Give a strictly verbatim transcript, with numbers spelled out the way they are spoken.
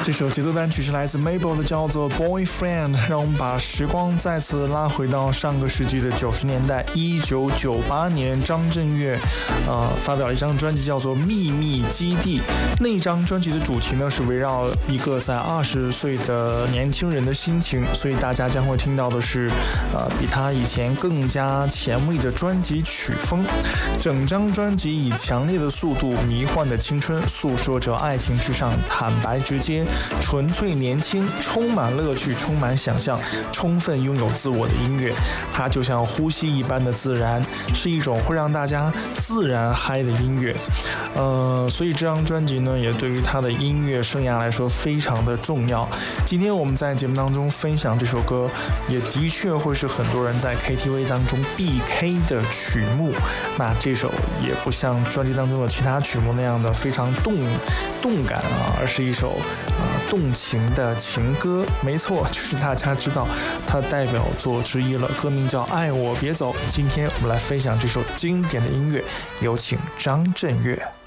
这首节奏单曲是来自 Mabel 的，叫做 Boyfriend。让我们把时光再次拉回到上个世纪的九十年代，一九九八年，张震岳呃发表了一张专辑，叫做《秘密基地》。那张专辑的主题呢是围绕一个在二十岁的年轻人的心情，所以大家将会听到的是呃比他以前更加前卫的专辑曲风。整张专辑以强烈的速度、迷幻的青春，诉说着爱情至上、坦白直接、纯粹年轻、充满乐趣、充满想象、充分拥有自我的音乐。它就像呼吸一般的自然，是一种会让大家自然嗨的音乐。呃，所以这张专辑呢，也对于他的音乐生涯来说非常的重要。今天我们在节目当中分享这首歌，也的确会是很多人在 K T V 当中必 K 的曲目。那这首也不像专辑当中的其他曲目那样的非常动动感啊，而是一首呃动情的情歌。没错，就是大家知道它代表作之一了，歌名叫《爱我别走》。今天我们来分享这首经典的音乐，有请张震岳。